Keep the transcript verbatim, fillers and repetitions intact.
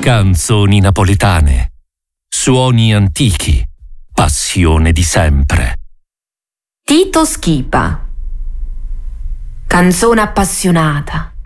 Canzoni napoletane, suoni antichi, passione di sempre. Tito Schipa. Canzone appassionata.